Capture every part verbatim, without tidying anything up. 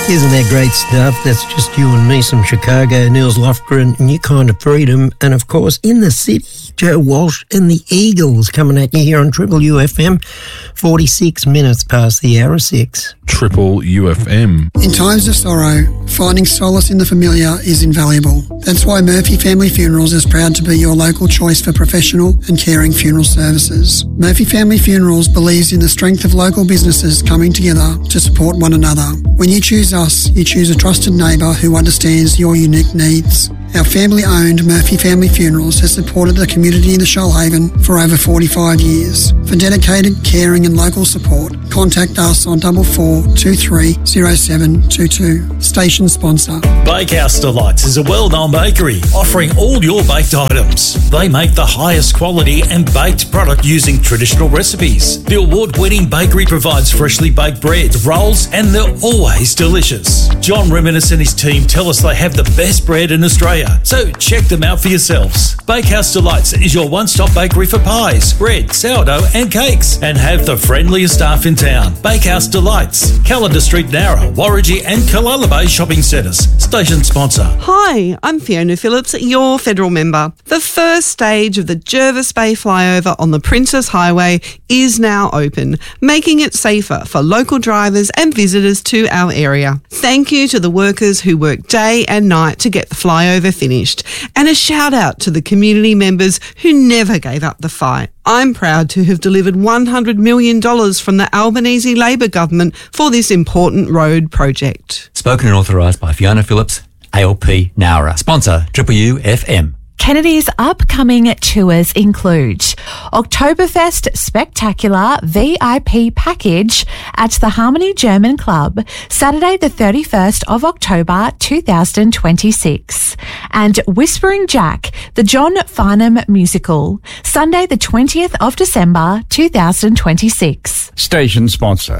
Isn't that great stuff? That's just you and me, some Chicago, Nils Lofgren, New Kind of Freedom, and of course, in the city, Joe Walsh and the Eagles coming at you here on Triple U F M, forty-six minutes past the hour of six. Triple U F M. In times of sorrow, finding solace in the familiar is invaluable. That's why Murphy Family Funerals is proud to be your local choice for professional and caring funeral services. Murphy Family Funerals believes in the strength of local businesses coming together to support one another. When you choose us, you choose a trusted neighbour who understands your unique needs. Our family-owned Murphy Family Funerals has supported the community in the Shoalhaven for over forty-five years. For dedicated, caring and local support, contact us on double four two three zero seven two two. Station sponsor. Bakehouse Delights is a well-known bakery offering all your baked items. They make the highest quality and baked product using traditional recipes. The award-winning bakery provides freshly baked bread, rolls, and they're always delicious. John Reminis and his team tell us they have the best bread in Australia, so check them out for yourselves. Bakehouse Delights is your one-stop bakery for pies, bread, sourdough and cakes, and have the friendliest staff in town. Bakehouse Delights, Calendar Street, Nowra, Warragee and Killala Bay shopping centres. Station sponsor. Hi, I'm Fiona Phillips, your federal member. The first stage of the Jervis Bay flyover on the Princess Highway is now open, making it safer for local drivers and visitors to our area. Thank you to the workers who work day and night to get the flyover finished, and a shout out to the community members who never gave up the fight. I'm proud to have delivered one hundred million dollars from the Albanese Labor government for this important road project. Spoken and authorised by Fiona Phillips, A L P Nowra. Sponsor, Triple U F M. Kennedy's upcoming tours include Oktoberfest Spectacular V I P Package at the Harmony German Club, Saturday the thirty-first of October two thousand twenty-six, and Whispering Jack, the John Farnham Musical, Sunday the twentieth of December two thousand twenty-six. Station sponsor.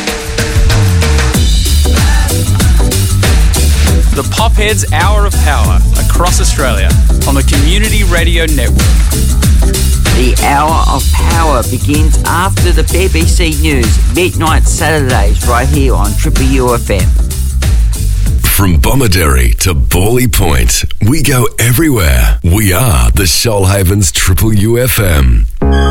The Popheads Hour of Power across Australia on the Community Radio Network. The Hour of Power begins after the B B C News, midnight Saturdays, right here on Triple U F M. From Bomaderry to Bawley Point, we go everywhere. We are the Shoalhaven's Triple U F M.